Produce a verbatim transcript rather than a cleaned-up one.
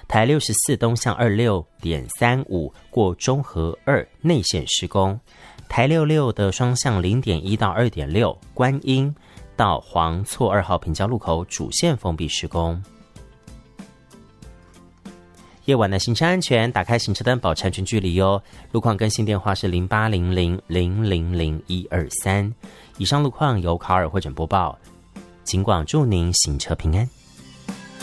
台六十四东向二六点三五过中和二内线施工。台六六的双向 零点一 到 二点六 观音到黄错二号平交路口主线封闭施工。夜晚的行车安全，打开行车灯保持安全距离哦。路况更新电话是零八零零零零零一二三。以上路况由卡尔会诊播报，警广祝您行车平安。